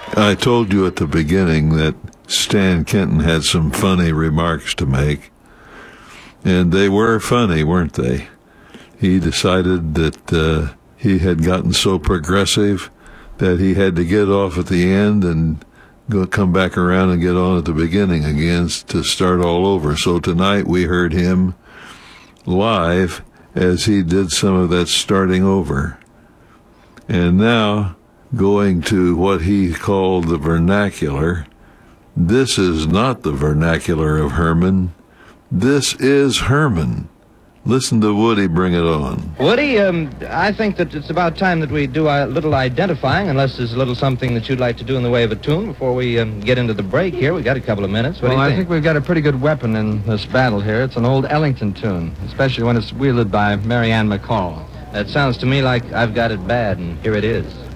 I told you at the beginning that Stan Kenton had some funny remarks to make, and they were funny, weren't they? He decided that he had gotten so progressive that he had to get off at the end and come back around and get on at the beginning again to start all over. So tonight we heard him live as he did some of that starting over. And now, going to what he called the vernacular, this is not the vernacular of Herman. This is Herman. Listen to Woody bring it on. Woody, I think that it's about time that we do a little identifying, unless there's a little something that you'd like to do in the way of a tune before we get into the break here. We got a couple of minutes. What do you think? I think we've got a pretty good weapon in this battle here. It's an old Ellington tune, especially when it's wielded by Mary Ann McCall. That sounds to me like I've got it bad, and here it is.